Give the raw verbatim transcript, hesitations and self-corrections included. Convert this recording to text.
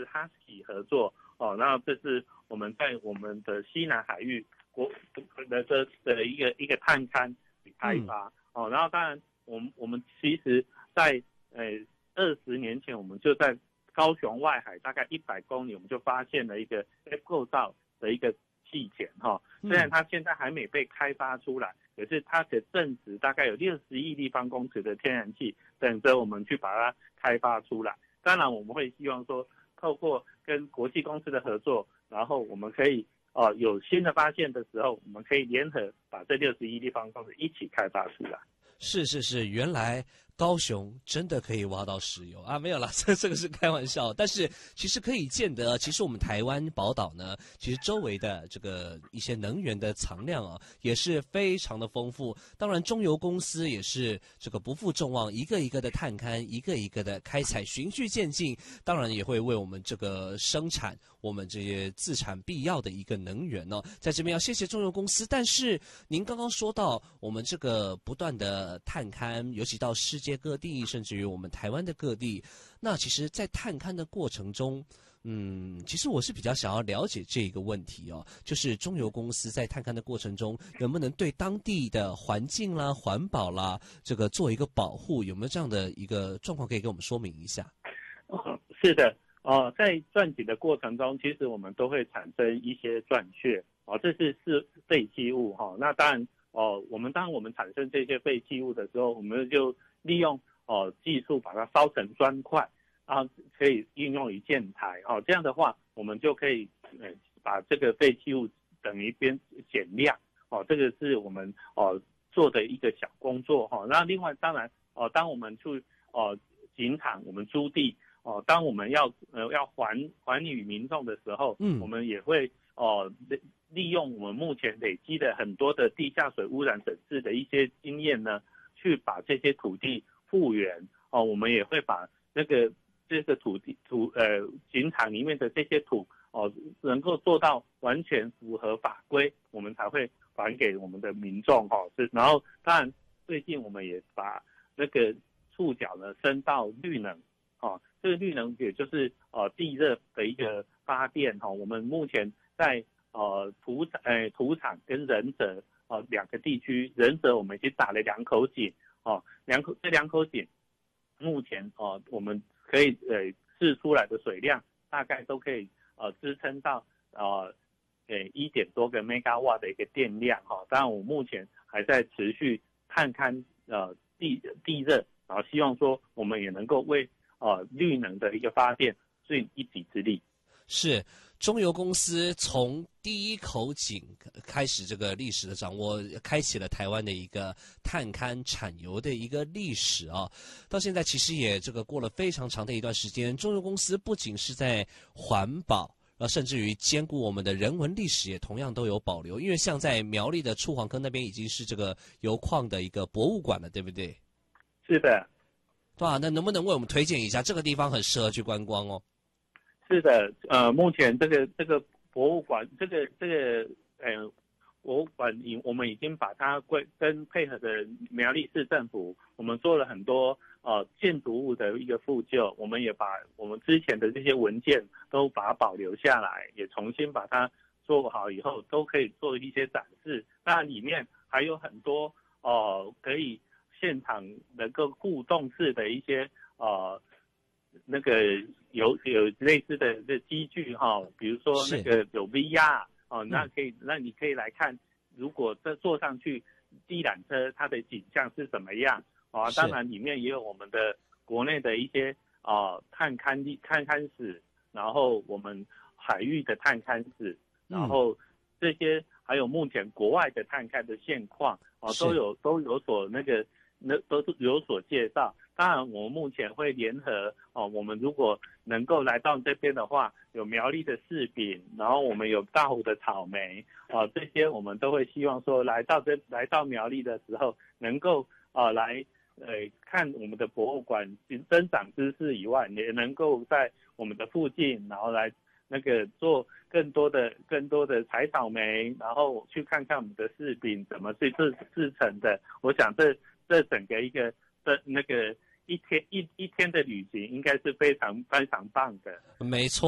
Husky 合作哦，那这是我们在我们的西南海域国的的的一个一个探勘与开发、嗯、哦，然后当然我们我们其实在呃二十年前我们就在高雄外海大概一百公里，我们就发现了一个 F 构造的一个气潜哈，虽然它现在还没被开发出来，可是它的正值大概有六十亿立方公尺的天然气等着我们去把它开发出来。当然我们会希望说透过跟国际公司的合作，然后我们可以呃有新的发现的时候，我们可以联合把这六十亿立方公尺一起开发出来。 是是是，原来高雄真的可以挖到石油啊？没有啦，这这个是开玩笑。但是其实可以见得，其实我们台湾宝岛呢，其实周围的这个一些能源的藏量啊，也是非常的丰富。当然，中油公司也是这个不负众望，一个一个的探勘，一个一个的开采，循序渐进。当然也会为我们这个生产我们这些自产必要的一个能源呢、哦，在这边要谢谢中油公司。但是您刚刚说到我们这个不断的探勘，尤其到世界各地，甚至于我们台湾的各地，那其实在探勘的过程中，嗯，其实我是比较想要了解这个问题哦，就是中油公司在探勘的过程中，能不能对当地的环境啦、环保啦，这个做一个保护，有没有这样的一个状况可以给我们说明一下？ 哦，是的，哦，在钻井的过程中，其实我们都会产生一些钻屑，哦，这是是废弃物哈、哦。那当然，哦，我们当我们产生这些废弃物的时候，我们就利用哦技术把它烧成砖块，啊，可以应用于建材哦。这样的话，我们就可以呃把这个废弃物等于边减量哦。这个是我们哦做的一个小工作哈、哦。那另外当然哦，当我们去哦井场我们租地。哦，当我们要呃要还还予民众的时候，嗯，我们也会哦、呃、利用我们目前累积的很多的地下水污染审视的一些经验呢，去把这些土地复原。哦，我们也会把那个这个土地土呃井场里面的这些土哦，能够做到完全符合法规，我们才会还给我们的民众哈、哦。是，然后当然最近我们也把那个触角呢升到绿能。哦，这个绿能也就是呃地热的一个发电哈、哦。我们目前在呃土场呃土场跟仁泽呃两个地区，仁泽我们已经打了两口井哦，两口这两口井目前哦、呃、我们可以呃释出来的水量大概都可以呃支撑到呃呃一点多个 megawatt 的一个电量哈、哦。当然我目前还在持续探勘呃地地热，然后希望说我们也能够为呃，绿能的一个发电尽一己之力。 是中油公司从第一口井开始这个历史的掌握，开启了台湾的一个探勘产油的一个历史啊。到现在其实也这个过了非常长的一段时间，中油公司不仅是在环保，呃，甚至于兼顾我们的人文历史也同样都有保留。因为像在苗栗的触黄坑那边已经是这个油矿的一个博物馆了，对不对？ 是的。 对啊，那能不能为我们推荐一下这个地方很适合去观光哦？ 是的，呃，目前这个这个博物馆，这个这个呃博物馆，已我们已经把它归跟配合的苗栗市政府，我们做了很多呃建筑物的一个复旧，我们也把我们之前的这些文件都把它保留下来，也重新把它做好以后，都可以做一些展示。那里面还有很多哦、呃、可以现场能够互动式的一些呃那个有有类似的这机具哈、哦，比如说那个有 V R 哦，那可以、嗯、那你可以来看，如果这坐上去地缆车它的景象是怎么样啊？当然里面也有我们的国内的一些啊、呃、探勘探勘史，然后我们海域的探勘史，然后这些还有目前国外的探勘的现况啊，都有都有所那个。那都是有所介绍。当然我们目前会联合哦，我们如果能够来到这边的话，有苗栗的柿饼，然后我们有大湖的草莓啊、呃，这些我们都会希望说来到这来到苗栗的时候，能够啊、呃、来呃看我们的博物馆增长知识以外，也能够在我们的附近，然后来那个做更多的更多的采草莓，然后去看看我们的柿饼怎么去制制成的。我想这这整个一个的那个一天一一天的旅行应该是非常非常棒的。 没错。